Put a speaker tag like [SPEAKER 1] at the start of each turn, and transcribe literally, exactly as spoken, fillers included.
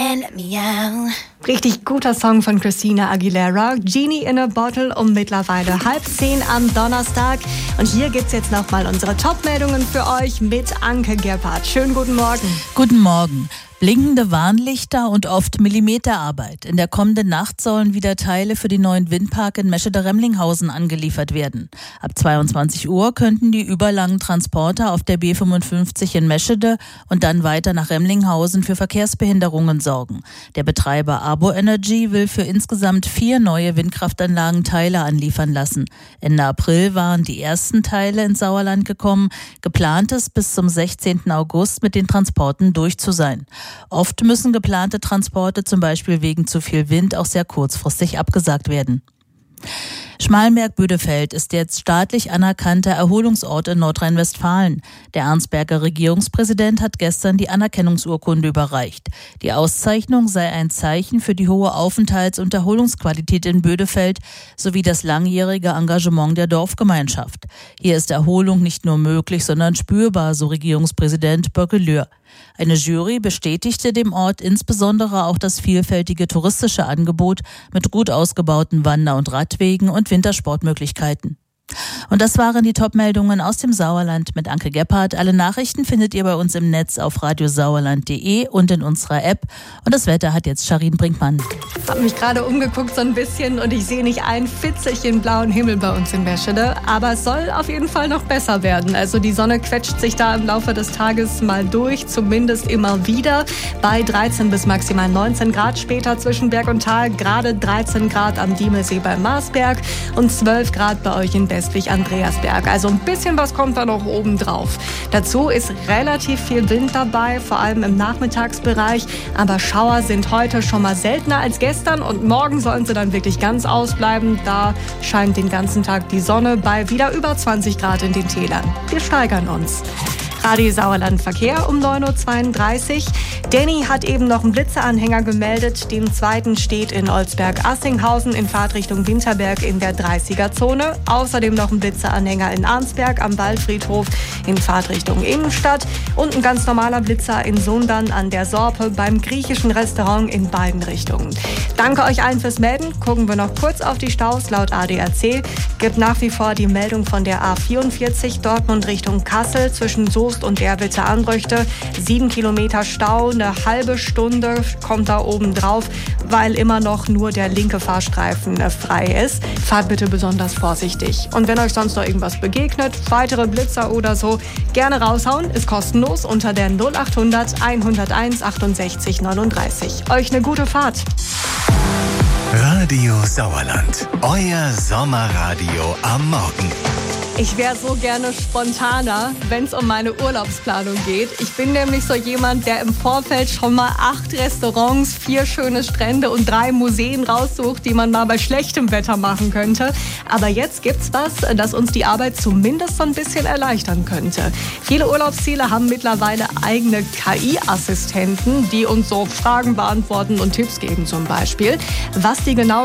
[SPEAKER 1] and let me out.
[SPEAKER 2] Richtig guter Song von Christina Aguilera, Genie in a Bottle, um mittlerweile halb zehn am Donnerstag. Und hier gibt's jetzt nochmal unsere Top-Meldungen für euch mit Anke Gebhardt. Schönen guten Morgen.
[SPEAKER 3] Guten Morgen. Blinkende Warnlichter und oft Millimeterarbeit. In der kommenden Nacht sollen wieder Teile für den neuen Windpark in Meschede-Remlinghausen angeliefert werden. Ab zweiundzwanzig Uhr könnten die überlangen Transporter auf der B fünfundfünfzig in Meschede und dann weiter nach Remlinghausen für Verkehrsbehinderungen sorgen. Der Betreiber Arbo Energy will für insgesamt vier neue Windkraftanlagen Teile anliefern lassen. Ende April waren die ersten Teile ins Sauerland gekommen. Geplant ist, bis zum sechzehnten August mit den Transporten durch zu sein. Oft müssen geplante Transporte zum Beispiel wegen zu viel Wind auch sehr kurzfristig abgesagt werden. Schmallenberg-Bödefeld ist der staatlich anerkannte Erholungsort in Nordrhein-Westfalen. Der Arnsberger Regierungspräsident hat gestern die Anerkennungsurkunde überreicht. Die Auszeichnung sei ein Zeichen für die hohe Aufenthalts- und Erholungsqualität in Bödefeld sowie das langjährige Engagement der Dorfgemeinschaft. Hier ist Erholung nicht nur möglich, sondern spürbar, so Regierungspräsident Böckelöhr. Eine Jury bestätigte dem Ort insbesondere auch das vielfältige touristische Angebot mit gut ausgebauten Wander- und Radwegen und Wintersportmöglichkeiten. Und das waren die Top-Meldungen aus dem Sauerland mit Anke Gebhardt. Alle Nachrichten findet ihr bei uns im Netz auf radiosauerland punkt de und in unserer App. Und das Wetter hat jetzt Charin Brinkmann.
[SPEAKER 2] Ich habe mich gerade umgeguckt so ein bisschen und ich sehe nicht ein Fitzelchen blauen Himmel bei uns in Meschede. Aber es soll auf jeden Fall noch besser werden. Also die Sonne quetscht sich da im Laufe des Tages mal durch, zumindest immer wieder. Bei dreizehn bis maximal neunzehn Grad später zwischen Berg und Tal. Gerade dreizehn Grad am Diemelsee bei Marsberg und zwölf Grad bei euch in Berlin. Westlich Andreasberg. Also ein bisschen was kommt da noch oben drauf. Dazu ist relativ viel Wind dabei, vor allem im Nachmittagsbereich. Aber Schauer sind heute schon mal seltener als gestern und morgen sollen sie dann wirklich ganz ausbleiben. Da scheint den ganzen Tag die Sonne bei wieder über zwanzig Grad in den Tälern. Wir steigern uns. Radio Sauerland Verkehr um neun Uhr zweiunddreißig. Danny hat eben noch einen Blitzeranhänger gemeldet. Den zweiten steht in Olsberg-Assinghausen in Fahrtrichtung Winterberg in der dreißiger-Zone. Außerdem noch ein Blitzeranhänger in Arnsberg am Waldfriedhof in Fahrtrichtung Innenstadt. Und ein ganz normaler Blitzer in Sundern an der Sorpe beim griechischen Restaurant in beiden Richtungen. Danke euch allen fürs Melden. Gucken wir noch kurz auf die Staus. Laut A D A C gibt nach wie vor die Meldung von der A vierundvierzig Dortmund Richtung Kassel zwischen Soest und Erwitte Anbrüchte. Sieben Kilometer Stau, eine halbe Stunde kommt da oben drauf, weil immer noch nur der linke Fahrstreifen frei ist. Fahrt bitte besonders vorsichtig. Und wenn euch sonst noch irgendwas begegnet, weitere Blitzer oder so, gerne raushauen, ist kostenlos unter der null acht hundert hunderteins achtundsechzig neununddreißig. Euch eine gute Fahrt.
[SPEAKER 4] Radio Sauerland, euer Sommerradio am Morgen.
[SPEAKER 2] Ich wäre so gerne spontaner, wenn es um meine Urlaubsplanung geht. Ich bin nämlich so jemand, der im Vorfeld schon mal acht Restaurants, vier schöne Strände und drei Museen raussucht, die man mal bei schlechtem Wetter machen könnte. Aber jetzt gibt's was, das uns die Arbeit zumindest so ein bisschen erleichtern könnte. Viele Urlaubsziele haben mittlerweile eigene K I-Assistenten, die uns so Fragen beantworten und Tipps geben zum Beispiel. Was die genau